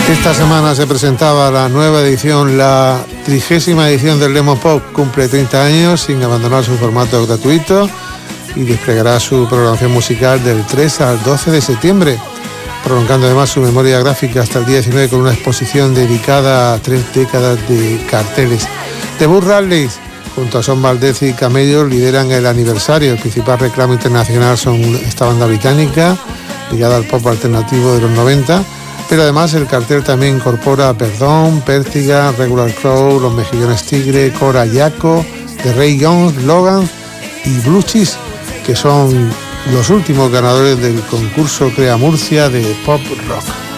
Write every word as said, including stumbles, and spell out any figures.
Esta semana se presentaba la nueva edición, la trigésima edición del Lemon Pop, cumple treinta años sin abandonar su formato gratuito y desplegará su programación musical del tres al doce de septiembre, prolongando además su memoria gráfica hasta el día diecinueve con una exposición dedicada a tres décadas de carteles. The Bus Radleys, junto a Son Valdez y Camello, lideran el aniversario. El principal reclamo internacional son esta banda británica, ligada al pop alternativo de los noventa, pero además el cartel también incorpora Perdón, Pértiga, Regular Crow, Los Mejillones Tigre, Cora Yaco, The Ray Jones, Logan y Blue Cheese, que son los últimos ganadores del concurso Crea Murcia de Pop Rock.